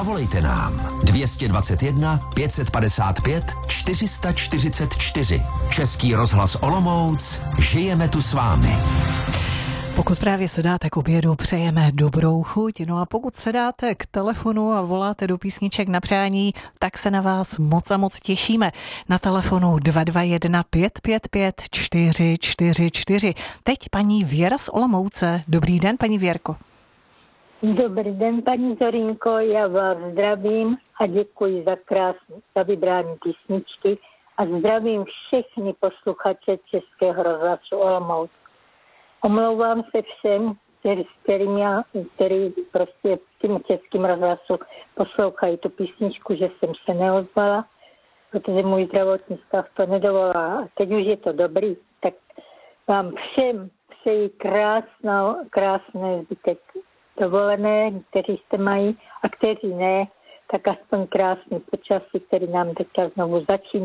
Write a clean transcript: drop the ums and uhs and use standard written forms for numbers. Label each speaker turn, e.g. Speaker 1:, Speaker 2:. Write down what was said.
Speaker 1: Zavolejte nám 221 555 444. Český rozhlas Olomouc, žijeme tu s vámi.
Speaker 2: Pokud právě se dáte k obědu, přejeme dobrou chuť. No a pokud se dáte k telefonu a voláte do písniček na přání, tak se na vás moc a moc těšíme. Na telefonu 221 555 444. Teď paní Věra z Olomouce. Dobrý den, paní Věrko.
Speaker 3: Dobrý den, paní Zorinko, já vás zdravím a děkuji za vybrání písničky a zdravím všechny posluchače Českého rozhlasu Olomouc. Omlouvám se všem, který prostě v tím Českém rozhlasu poslouchají tu písničku, že jsem se neozvala, protože můj zdravotní stav to nedovolá. A teď už je to dobrý, tak vám všem přeji krásné zbytek dovolené, kteří jste mají a kteří ne, tak aspoň krásný počasí, který nám teďka znovu začíná.